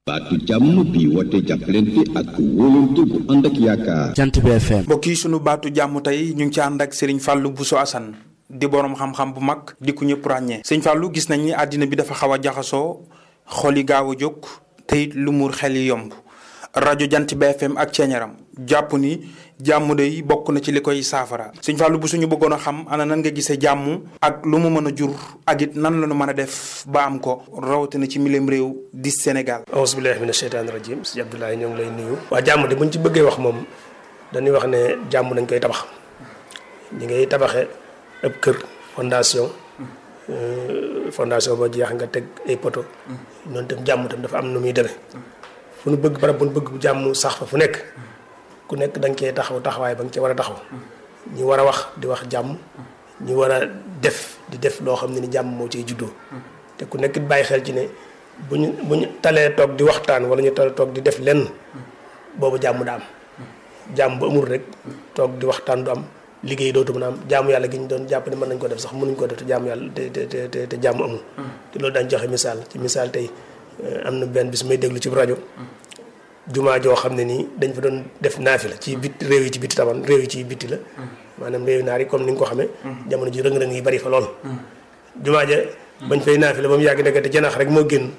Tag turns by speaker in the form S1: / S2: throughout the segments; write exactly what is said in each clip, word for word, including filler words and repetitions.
S1: baatu jàmm bi woote jàppalante ak wóolante bu ànd ak yaakaar.
S2: Jant B F M.
S3: mbokk yi sunu baatu jàmm tey ñu ngi ci ànd ak Serigne Fallou Bousso Assane di borom xam-xam bu mag di ku ñëpp ràññee. Serigne Fallou gis nañ ni àddina bi dafa xaw a jaxasoo xol yi gaaw a jóg te it lu muur xel yi yomb rajo Jant B F M ak ceeñaram jàpp ni jàmm day bokk na ci li koy saafara. Serigne Fallou bu suñu bëggoon a xam ana nan nga gisee jàmm ak lu mu mën a jur ak it nan la ñu mën a def ba am ko rawatina ci mileem réew di Sénégal.
S4: auzu billaahi mina sheytaani rajiim si Abdoulaye ñoo ngi lay nuyu. waa jàmm de buñ ci bëggee wax moom dañuy wax ne jàmm dañ koy tabax ñi ngay tabaxee ab kër fondation fondation boo jeex nga teg ay poto noonu tam jàmm tam dafa am nu muy demee fu nu bëgg barab bu nu bëgg jàmm sax fa fu nekk ku nekk da nga cee taxaw taxawaay ba nga ci war a taxaw ñi war a wax di wax jàmm ñi war a def di def loo xam ne ni jàmm moo ciy juddoo te ku nekk bàyyi xel ci ne bu ñu bu ñu talee toog di waxtaan wala ñu talee toog di def lenn boobu jàmm da am jàmm bu amul rek toog di waxtaan du am liggéey dootu mën a am jaamu yàlla gi ñu doon jàpp ne mën nañ ko def sax mënuñ ko def te jaamu yàlla te te te te jàmm amul te loolu daañ joxe misaal ci misaal tey am na benn bis may déglu ci rajo jumaa joo xam ne nii dañ fa doon def naafila ci bit réew yi ci bitti taban réew yi ci bitti la maanaam réew naar yi comme ni nga ko xamee jamono ji rëng-rëng yi bari fa lool jumaa ja bañ fay naafila ba mu yàgg dëgg te janax rek moo génn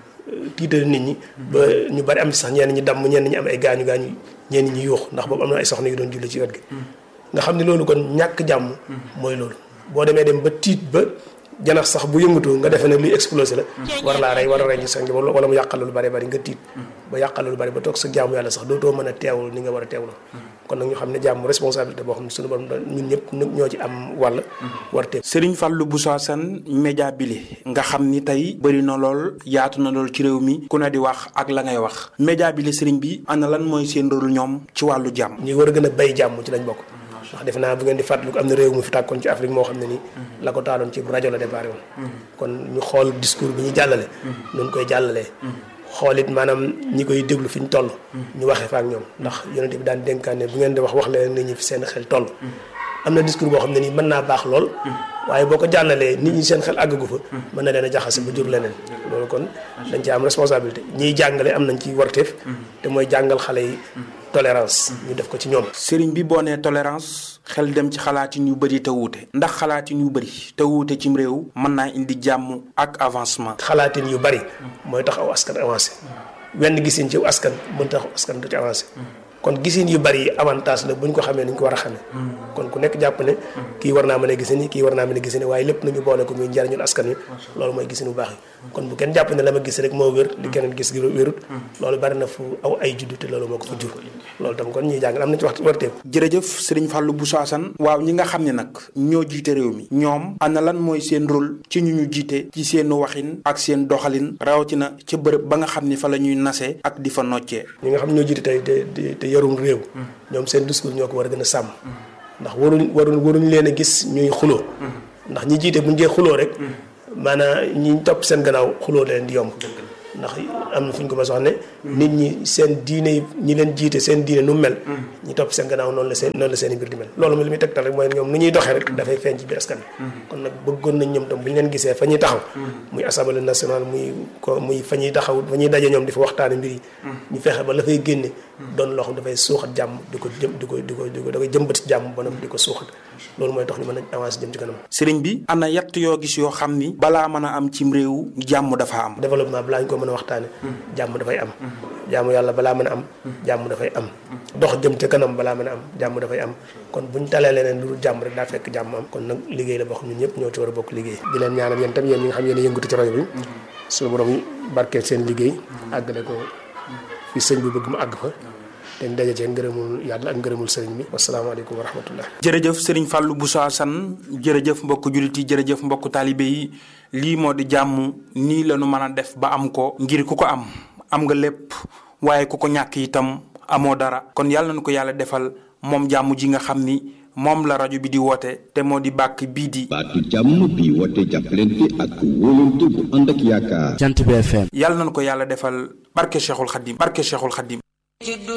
S4: tiital nit ñi ba ñu bari am ci sax ñenn ñi damm ñenn ñi am ay gaañu gaañu ñenn ñi yuux ndax boobu am na ay soxna yu doon julli ci wet gi nga xam ne loolu kon ñàkk jàmm mooy loolu boo demee dem ba tiit ba janax sax bu yëngatu nga defee ne luy explosé la war laa rey war a rey ñu sax wala mu yàqal lu bari bari nga tiit ba yàqal lu bari ba toog sa jaamu yàlla sax dootoo mën a teewul ni nga war a teewloo kon nag ñu xam ne jàmm responsabilité boo xam ne suñu borom ñun ñëpp ñoo ci am wàll war teew.
S3: Serigne Fallou Bousso Assane média bile nga xam ni tey bëri na lool yaatu na lool ci réew mi ku ne di wax ak la ngay wax média bile Serigne bi ana lan mooy seen rôle ñoom ci wàllu jàmm.
S4: ñi war a gën a bay jàmm ci lañ bokk ndax defe naa bu ngeen di fàttaliku am na réew mu fi tàkkoon ci Afrique moo xam ne nii la ko taaloon ci rajo la déparé woon kon ñu xool discours bi ñu jàllale noonu koy jàllalee xool it maanaam ñi koy déglu fi ñu toll ñu waxee fa ak ñoom ndax yonent bi daan dénkaane bu ngeen di wax wax leen nit ñi fi seen xel toll am na discours boo xam ne nii mën naa baax lool waaye boo ko jàllalee nit ñi seen xel àggagu fa mën na leen a jaxase ba jur leneen loolu kon dañ ci am responsabilité ñiy jàngale am nañ ci warteef te mooy jàngal xale yi tolérance ñu def ko ci ñoom.
S3: Sëriñ bi boo nee tolérance xel dem ci xalaatin yu bëri te wuute ndax xalaatin yu bëri te wuute cim réew mën naa indi jàmm ak avancement.
S4: xalaatin yu bëri mooy tax aw askan avancé wenn gisin ci askan mën tax askan du ci avancé kon gisin yu bëri avantage la bu ñu ko xamee ni ñu ko war a xamee kon ku nekk jàpp ne kii war naa mën a gise ni kii war naa mën a gise ni waaye lépp nañu boole ko muy njariñul askan wi loolu mooy gisin bu baax yi kon bu kenn jàpp ne la ma gis rek moo wér li keneen gis gi wérut loolu bari na fu aw ay juddu te loolu moo ko fa jur loolu tam kon ñuy jàngal am na ci wax warteeku.
S3: jërëjëf Serigne Fallou Bousso Assane waaw ñi nga xam ne nag ñoo jiite réew mi ñoom ana lan mooy seen rôle ci ñu ñu jiite ci seen waxin ak seen doxalin rawatina ca bërëb ba nga xam ni fa la ñuy nasee ak di fa noccee.
S4: ñi nga xam ñoo jiite tey te te yorum réew ñoom seen discours ñoo ko war a gën a sàmm ndax waruñ waruñ waruñ leen a gis ñuy xuloo ndax ñi jiite buñ jee xuloo rek maanaam ñi topp seen gannaaw xuloo leen di yomb ndax am na fu ñu ko ma sox ne nit ñi seen diine ñi leen jiite seen diine nu mel ñi topp seen gannaaw noonu la seen noonu la seen i mbir di mel loolu mi li muy tegtal rek mooy ñoom nu ñuy doxee rek dafay feeñ ci biir askan bi kon nag bëggoon nañ ñoom tam bu ñu leen gisee fa ñuy taxaw muy assemblée nationale muy ko muy fa ñuy taxaw fa ñuy daje ñoom di fa waxtaane mbir yi ñu fexe ba la fay génne doon loo xam dafay suuxat jàmm di ko jëm di ko di ko di ko da koy jëmbat ci jàmm banam di ko suuxat loolu mooy tax ñu mën a avancer jëm ci kanam.
S3: Sëriñ bi am na yatt yoo gis yoo xam ni balaa mën a am cim réew jàmm dafa am.
S4: développement balaa ñu ko mën a waxtaane jàmm dafay am jàmm yàlla balaa mën a am jàmm dafay am dox jëm ca kanam balaa mën a am jàmm dafay am kon buñ talee leneen lu dul jàmm rek daa fekk jàmm am kon nag liggéey la boo xam ñun ñëpp ñoo ci war a bokk liggéey di leen ñaanal yéen tam yéen ñi nga xam yéen a yëngatu ci rajo bi suñu borom barkeel seen liggéey àggale ko fi sëñ bi bëgg mu àgg fa te ñu daje cee ngërëmul yàlla ak ngërëmul sëriñ bi wasalaamaaleykum wa rahmatullah.
S3: jërëjëf Serigne Fallou Bousso Assane jërëjëf mbokku jullit yi jërëjëf mbokku taalibe yi lii moo di jàmm nii la ñu mën a def ba am ko ngir ku ko am am nga lépp waaye ku ko ñàkk itam amoo dara kon yàlla na ko yàlla defal moom jàmm ji nga xam ni moom la rajo bi di woote te moo di bàkk bii di.
S1: baatu jàmm bi woote jàppalante ak wóolante bu ànd ak yaakaar.
S2: Jant B F M.
S3: yàlla na ko yàlla defal barke Cheikhul Khadim barke Cheikhul Khadim.